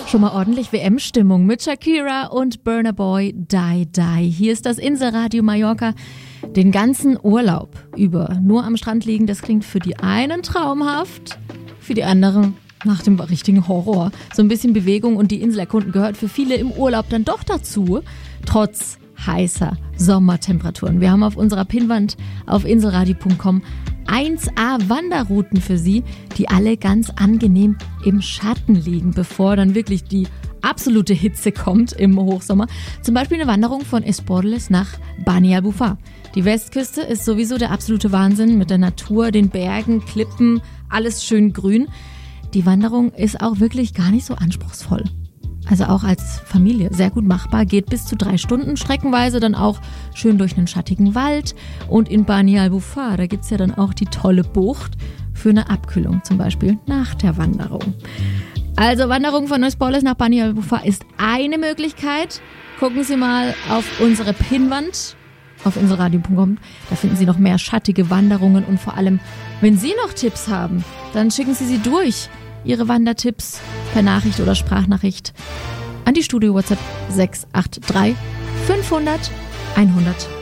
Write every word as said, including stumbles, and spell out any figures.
Schon mal ordentlich W M-Stimmung mit Shakira und Burna Boy, Die Die. Hier ist das Inselradio Mallorca. Den ganzen Urlaub über nur am Strand liegen, das klingt für die einen traumhaft, für die anderen nach dem richtigen Horror. So ein bisschen Bewegung und die Insel erkunden gehört für viele im Urlaub dann doch dazu, trotz heißer Sommertemperaturen. Wir haben auf unserer Pinnwand auf inselradio punkt com eins A Wanderrouten für Sie, die alle ganz angenehm im Schatten liegen, bevor dann wirklich die absolute Hitze kommt im Hochsommer. Zum Beispiel eine Wanderung von Esporles nach Bani al-Bufar. Die Westküste ist sowieso der absolute Wahnsinn mit der Natur, den Bergen, Klippen, alles schön grün. Die Wanderung ist auch wirklich gar nicht so anspruchsvoll. Also auch als Familie sehr gut machbar, geht bis zu drei Stunden, streckenweise dann auch schön durch einen schattigen Wald. Und in Bani al-Bufar, da gibt's ja dann auch die tolle Bucht für eine Abkühlung, zum Beispiel nach der Wanderung. Also Wanderung von Esporles nach Bani al-Bufar ist eine Möglichkeit. Gucken Sie mal auf unsere Pinnwand auf inselradio punkt com, da finden Sie noch mehr schattige Wanderungen und vor allem, wenn Sie noch Tipps haben, dann schicken Sie sie durch. Ihre Wandertipps per Nachricht oder Sprachnachricht an die Studio-WhatsApp sechs acht drei fünfhundert einhundert.